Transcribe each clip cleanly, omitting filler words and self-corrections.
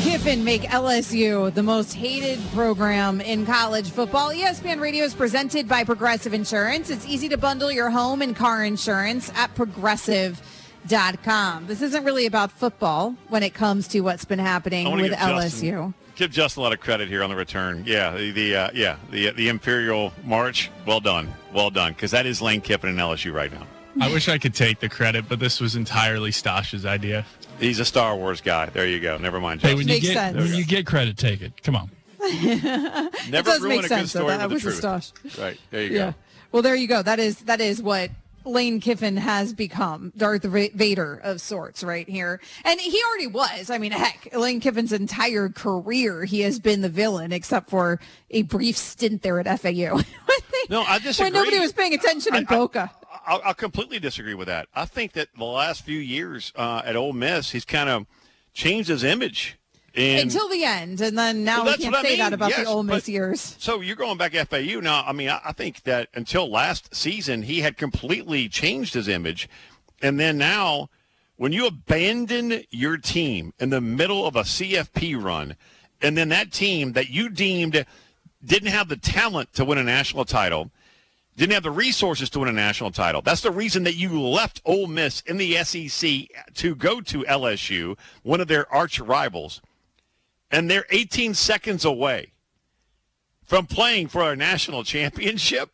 Kiffin make LSU the most hated program in college football. ESPN Radio is presented by Progressive Insurance. It's easy to bundle your home and car insurance at progressive.com. This isn't really about football when it comes to what's been happening with LSU. Give Justin a lot of credit here on the return. Yeah, the Imperial March. Well done, because that is Lane Kiffin and LSU right now. I wish I could take the credit, but this was entirely Stosh's idea. He's a Star Wars guy. There you go. Never mind, Justin. Hey, when you get credit, take it. Come on. Never ruin a good story with the truth. Right, there you go. Well, there you go. That is what Lane Kiffin has become, Darth Vader of sorts right here. And he already was. I mean, heck, Lane Kiffin's entire career, he has been the villain, except for a brief stint there at FAU. No, I disagree. When nobody was paying attention in Boca. I'll completely disagree with that. I think that the last few years at Ole Miss, he's kind of changed his image. Until the end, and then now we can't say that about the Ole Miss years. So you're going back to FAU now. I mean, I think that until last season, he had completely changed his image. And then now, when you abandon your team in the middle of a CFP run, and then that team that you deemed didn't have the talent to win a national title, didn't have the resources to win a national title. That's the reason that you left Ole Miss in the SEC to go to LSU, one of their arch rivals. And they're 18 seconds away from playing for a national championship.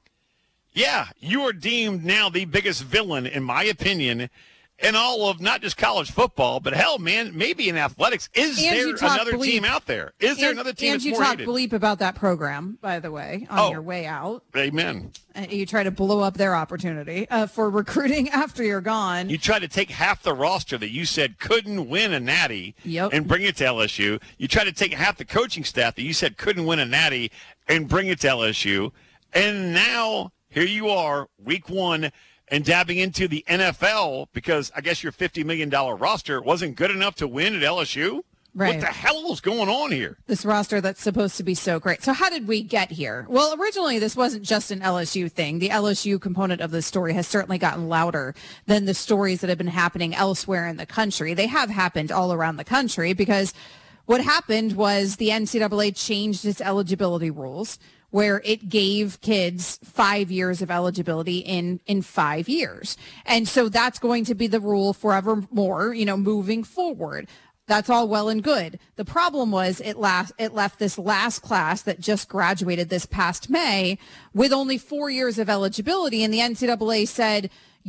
Yeah, you are deemed now the biggest villain, in my opinion, in all of not just college football, but hell, man, maybe in athletics. Is there another team out there? Is there another team that's more hated? And you talk bleep about that program, by the way, on your way out. Amen. You try to blow up their opportunity for recruiting after you're gone. You try to take half the roster that you said couldn't win a natty and bring it to LSU. You try to take half the coaching staff that you said couldn't win a natty and bring it to LSU. And now here you are, week one, and dabbing into the NFL because I guess your $50 million roster wasn't good enough to win at LSU? Right. What the hell is going on here? This roster that's supposed to be so great. So how did we get here? Well, originally this wasn't just an LSU thing. The LSU component of the story has certainly gotten louder than the stories that have been happening elsewhere in the country. They have happened all around the country because what happened was the NCAA changed its eligibility rules, where it gave kids 5 years of eligibility in 5 years. And so that's going to be the rule forevermore, moving forward. That's all well and good. The problem was it left this last class that just graduated this past May with only 4 years of eligibility. And the NCAA said,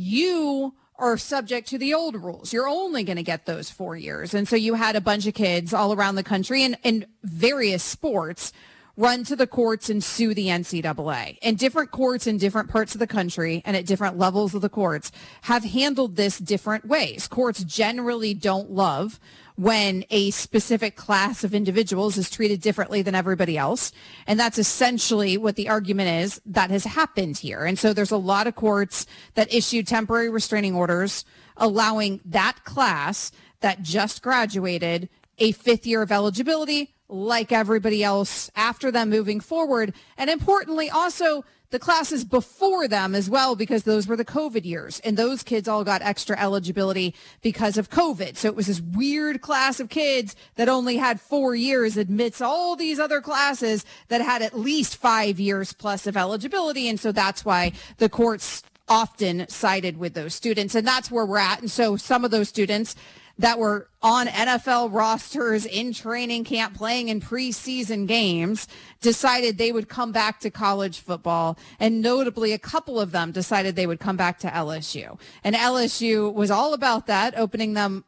you are subject to the old rules. You're only going to get those 4 years. And so you had a bunch of kids all around the country in various sports run to the courts and sue the NCAA. And different courts in different parts of the country and at different levels of the courts have handled this different ways. Courts generally don't love when a specific class of individuals is treated differently than everybody else. And that's essentially what the argument is that has happened here. And so there's a lot of courts that issue temporary restraining orders allowing that class that just graduated a 5th year of eligibility like everybody else after them moving forward. And importantly, also the classes before them as well, because those were the COVID years. And those kids all got extra eligibility because of COVID. So it was this weird class of kids that only had 4 years amidst all these other classes that had at least 5 years plus of eligibility. And so that's why the courts often sided with those students. And that's where we're at. And so some of those students that were on NFL rosters in training camp playing in preseason games decided they would come back to college football. And notably, a couple of them decided they would come back to LSU. And LSU was all about that, welcoming them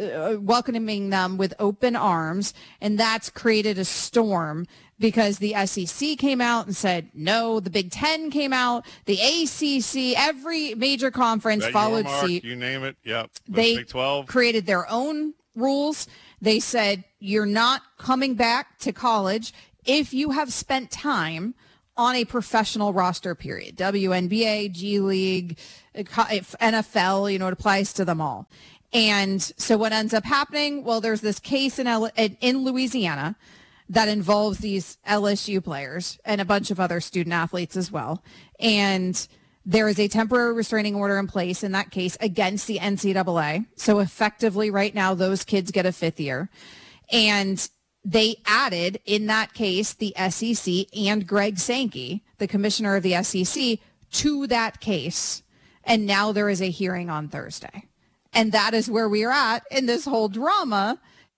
with open arms. And that's created a storm because the SEC came out and said no. The Big Ten came out. The ACC, every major conference followed suit. You name it. Yep. They Big 12 created their own rules. They said you're not coming back to college if you have spent time on a professional roster period. WNBA, G League, NFL, it applies to them all. And so what ends up happening? Well, there's this case in Louisiana that involves these LSU players and a bunch of other student athletes as well. And there is a temporary restraining order in place in that case against the NCAA. So effectively right now, those kids get a 5th year. And they added, in that case, the SEC and Greg Sankey, the commissioner of the SEC, to that case. And now there is a hearing on Thursday. And that is where we are at in this whole drama.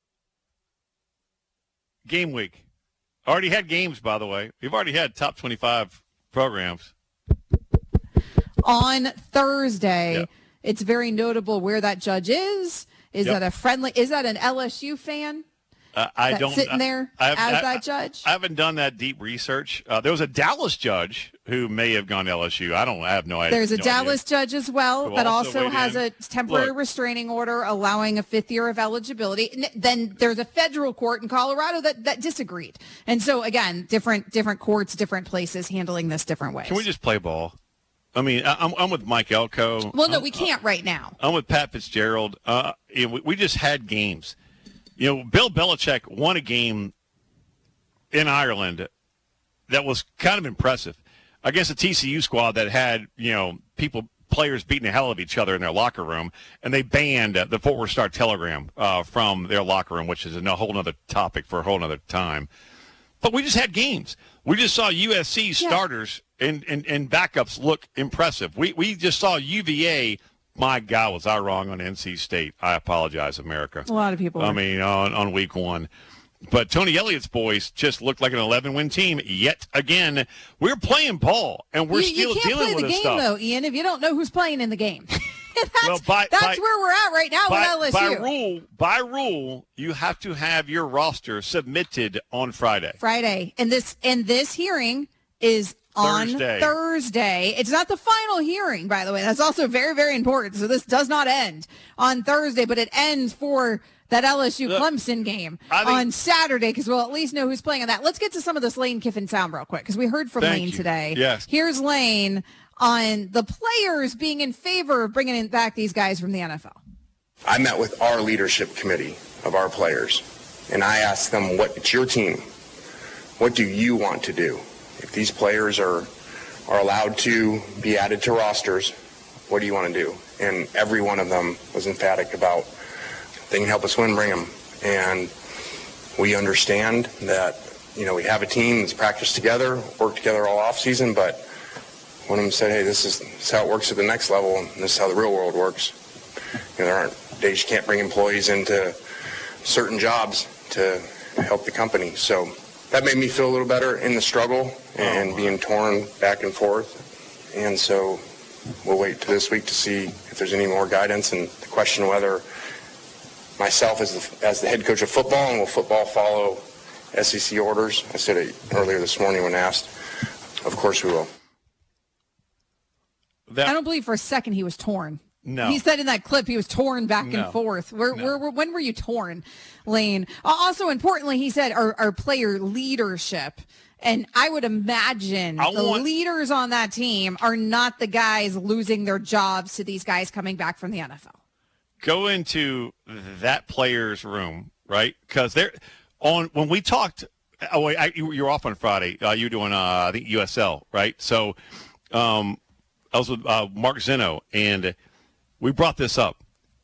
Game week. Already had games, by the way. We've already had top 25 programs. On Thursday, Yep. It's very notable where that judge is. Is Yep. is that an LSU fan? I That's don't sitting there as that judge? I haven't done that deep research. There was a Dallas judge who may have gone to LSU. I have no idea. There's a Dallas judge as well Who that also also has weighed a temporary Look. restraining order allowing a 5th year of eligibility. And then there's a federal court in Colorado that disagreed. And so, again, different courts, different places handling this different ways. Can we just play ball? I mean, I'm with Mike Elko. Well, no, we can't right now. I'm with Pat Fitzgerald. We just had games. Bill Belichick won a game in Ireland that was kind of impressive against a TCU squad that had, players beating the hell out of each other in their locker room, and they banned the Fort Worth Star-Telegram from their locker room, which is a whole other topic for a whole other time. But we just had games. We just saw USC starters and backups look impressive. We just saw UVA. My God, was I wrong on NC State? I apologize, America. A lot of people. I mean, on week one. But Tony Elliott's boys just looked like an 11-win team yet again. We're playing ball, and we're still dealing with this stuff. You can't play the game, though, Ian, if you don't know who's playing in the game. That's by where we're at right now with LSU. By rule, you have to have your roster submitted on Friday. And this hearing is on Thursday. It's not the final hearing, by the way. That's also very, very important. So this does not end on Thursday, but it ends for that LSU Clemson game on Saturday, because we'll at least know who's playing on that. Let's get to some of this Lane Kiffin sound real quick, because we heard from Lane today. Yes. Here's Lane on the players being in favor of bringing back these guys from the NFL. I met with our leadership committee of our players, and I asked them, it's your team. What do you want to do? If these players are allowed to be added to rosters, what do you want to do? And every one of them was emphatic about, if they can help us win, bring them. And we understand that, we have a team that's practiced together, worked together all off season, but one of them said, hey, this is how it works at the next level, and this is how the real world works. There aren't days you can't bring employees into certain jobs to help the company. So that made me feel a little better in the struggle and being torn back and forth. And so we'll wait to this week to see if there's any more guidance, and the question whether myself as the head coach of football, and will football follow SEC orders. I said it earlier this morning when asked. Of course we will. I don't believe for a second he was torn. No. He said in that clip he was torn back and forth. When were you torn, Lane? Also, importantly, he said our player leadership. And I would imagine leaders on that team are not the guys losing their jobs to these guys coming back from the NFL. Go into that player's room, right? Because when we talked, you were off on Friday. You were doing, I think, USL, right? So I was with Mark Zeno, and we brought this up.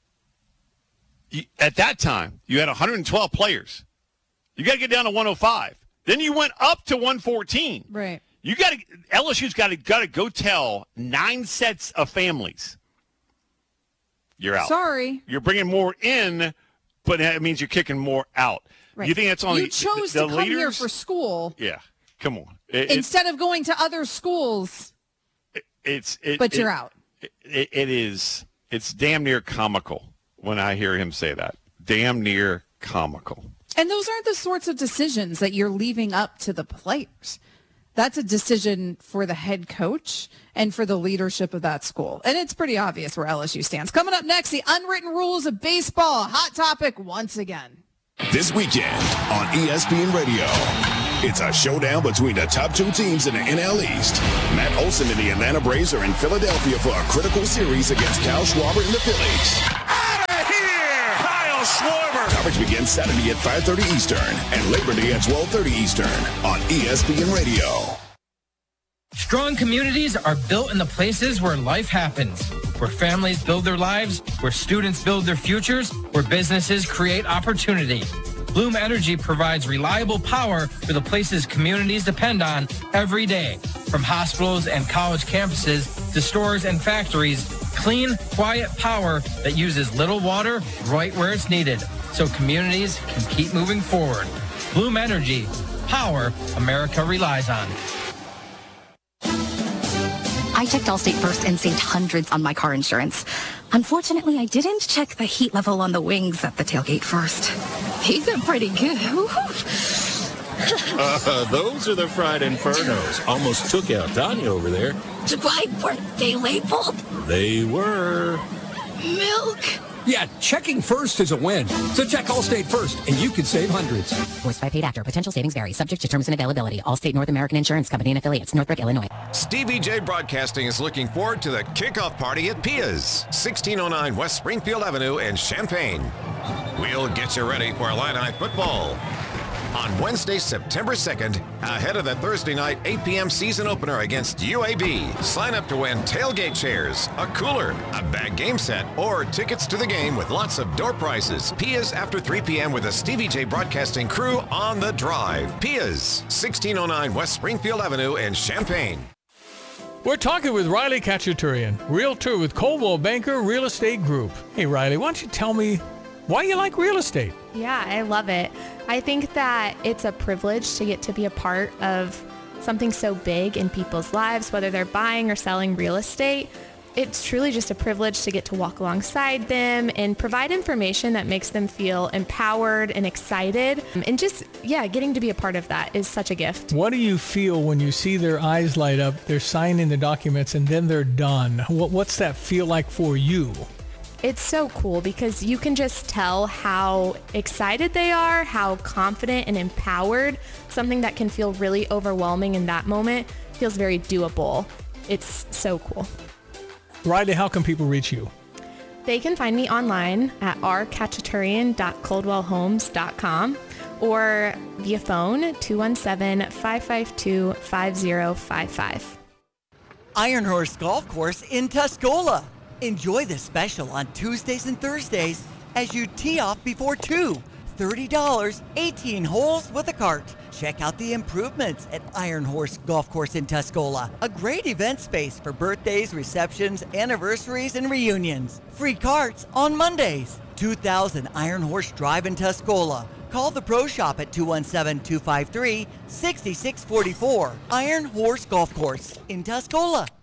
At that time, you had 112 players. You got to get down to 105. Then you went up to 114. Right. LSU's got to go tell 9 sets of families, you're out. Sorry. You're bringing more in, but that means you're kicking more out. Right. You think that's on you chose the to come leaders? here for school. Yeah. Come on. Instead of going to other schools. But you're out. It's damn near comical when I hear him say that. Damn near comical. And those aren't the sorts of decisions that you're leaving up to the players. That's a decision for the head coach and for the leadership of that school. And it's pretty obvious where LSU stands. Coming up next, the unwritten rules of baseball. Hot topic once again. This weekend on ESPN Radio, it's a showdown between the top 2 teams in the NL East. Matt Olson and the Atlanta Braves are in Philadelphia for a critical series against Kyle Schwarber and the Phillies. Out of here, Kyle Schwarber. Coverage begins Saturday at 5:30 Eastern and Labor Day at 12:30 Eastern on ESPN Radio. Strong communities are built in the places where life happens, where families build their lives, where students build their futures, where businesses create opportunity. Bloom Energy provides reliable power for the places communities depend on every day. From hospitals and college campuses to stores and factories, clean, quiet power that uses little water right where it's needed so communities can keep moving forward. Bloom Energy, power America relies on. I checked Allstate first and saved hundreds on my car insurance. Unfortunately, I didn't check the heat level on the wings at the tailgate first. These are pretty good. Those are the fried infernos. Almost took out Donnie over there. Why weren't they labeled? They were. Milk. Yeah, checking first is a win. So check Allstate first, and you can save hundreds. Voiced by paid actor. Potential savings vary. Subject to terms and availability. Allstate North American Insurance Company and affiliates. Northbrook, Illinois. Stevie J Broadcasting is looking forward to the kickoff party at Pia's, 1609 West Springfield Avenue in Champaign. We'll get you ready for Illini football on Wednesday, September 2nd, ahead of the Thursday night 8 p.m. season opener against UAB. Sign up to win tailgate chairs, a cooler, a bag game set, or tickets to the game with lots of door prizes. Pia's after 3 p.m. with the Stevie J Broadcasting crew on the drive. Pia's, 1609 West Springfield Avenue in Champaign. We're talking with Riley Khachaturian, realtor with Coldwell Banker Real Estate Group. Hey, Riley, why don't you tell me why you like real estate? Yeah, I love it. I think that it's a privilege to get to be a part of something so big in people's lives, whether they're buying or selling real estate. It's truly just a privilege to get to walk alongside them and provide information that makes them feel empowered and excited. And just, getting to be a part of that is such a gift. What do you feel when you see their eyes light up, they're signing the documents, and then they're done? What's that feel like for you? It's so cool because you can just tell how excited they are, how confident and empowered. Something that can feel really overwhelming in that moment feels very doable. It's so cool. Riley, how can people reach you? They can find me online at rkhachaturian.coldwellhomes.com or via phone 217-552-5055. Iron Horse Golf Course in Tuscola. Enjoy the special on Tuesdays and Thursdays as you tee off before 2. $30, 18 holes with a cart. Check out the improvements at Iron Horse Golf Course in Tuscola. A great event space for birthdays, receptions, anniversaries, and reunions. Free carts on Mondays. 2000 Iron Horse Drive in Tuscola. Call the Pro Shop at 217-253-6644. Iron Horse Golf Course in Tuscola.